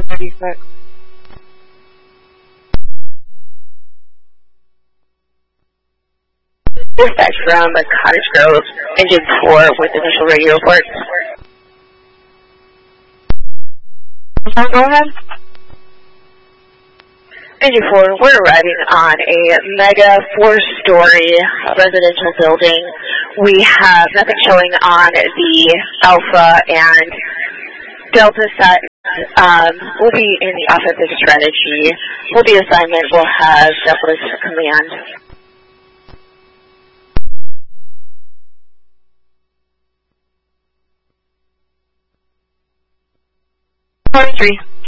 36. Dispatch from Cottage Grove, Engine 4 with initial radio report. Go ahead. Engine 4, we're arriving on a mega 4-story residential building. We have nothing showing on the Alpha and Delta side. We'll be in the offensive strategy. We'll be assignment. We'll have Douglas command. 23.